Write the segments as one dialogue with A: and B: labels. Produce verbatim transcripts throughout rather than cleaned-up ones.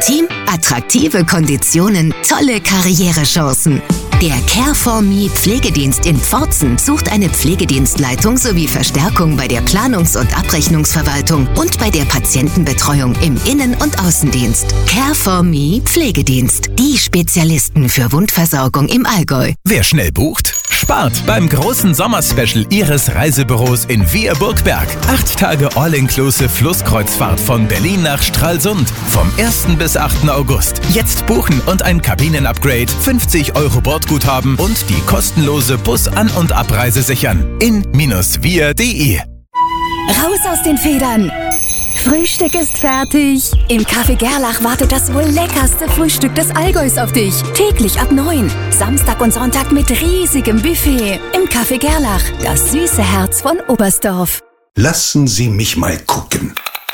A: Team, attraktive Konditionen, tolle Karrierechancen. Der Care for Me Pflegedienst in Pforzheim sucht eine Pflegedienstleitung sowie Verstärkung bei der Planungs- und Abrechnungsverwaltung und bei der Patientenbetreuung im Innen- und Außendienst. Care for Me Pflegedienst. Die Spezialisten für Wundversorgung im Allgäu.
B: Wer schnell bucht, spart beim großen Sommerspecial Ihres Reisebüros in Wehr-Burgberg. Acht Tage All-Inclusive Flusskreuzfahrt von Berlin nach Stralsund. Vom ersten bis achten August. Jetzt buchen und ein Kabinenupgrade, fünfzig Euro Bordguthaben und die kostenlose Bus-An- und Abreise sichern. in Bindestrich wir punkt de.
C: Raus aus den Federn! Frühstück ist fertig. Im Café Gerlach wartet das wohl leckerste Frühstück des Allgäus auf dich. Täglich ab neun. Samstag und Sonntag mit riesigem Buffet. Im Café Gerlach, das süße Herz von Oberstdorf.
D: Lassen Sie mich mal gucken.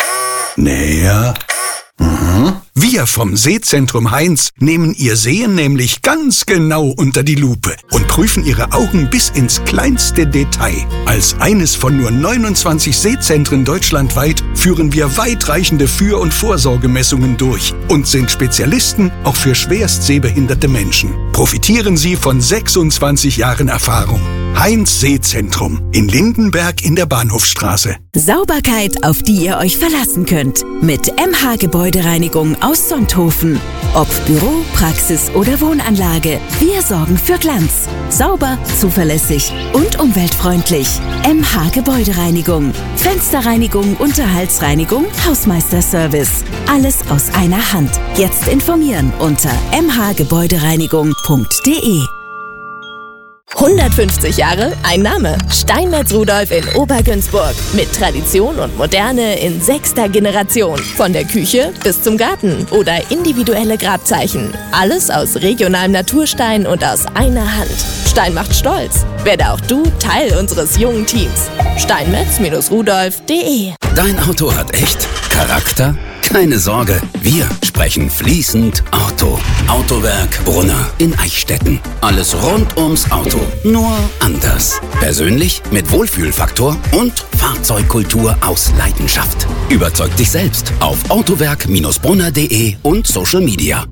D: Näher. Mhm. Wir vom Sehzentrum Heinz nehmen Ihr Sehen nämlich ganz genau unter die Lupe und prüfen Ihre Augen bis ins kleinste Detail. Als eines von nur neunundzwanzig Sehzentren deutschlandweit führen wir weitreichende Für- und Vorsorgemessungen durch und sind Spezialisten auch für schwerst sehbehinderte Menschen. Profitieren Sie von sechsundzwanzig Jahren Erfahrung. Heinz Sehzentrum in Lindenberg in der Bahnhofstraße.
C: Sauberkeit, auf die ihr euch verlassen könnt. Mit M H Gebäudereinigung aus Sonthofen. Ob Büro, Praxis oder Wohnanlage, wir sorgen für Glanz. Sauber, zuverlässig und umweltfreundlich. M H Gebäudereinigung. Fensterreinigung, Unterhaltsreinigung, Hausmeisterservice. Alles aus einer Hand. Jetzt informieren unter m h gebäudereinigung punkt de.
E: hundertfünfzig Jahre, ein Name. Steinmetz Rudolph in Obergünzburg. Mit Tradition und Moderne in sechster Generation. Von der Küche bis zum Garten oder individuelle Grabzeichen. Alles aus regionalem Naturstein und aus einer Hand. Stein macht stolz. Werde auch du Teil unseres jungen Teams. steinmetz Rudolph punkt de.
F: Dein Auto hat echt Charakter? Keine Sorge, wir sprechen fließend Auto. Autowerk Brunner in Eichstätten. Alles rund ums Auto, nur anders. Persönlich mit Wohlfühlfaktor und Fahrzeugkultur aus Leidenschaft. Überzeug dich selbst auf autowerk Bindestrich brunner punkt de und Social Media.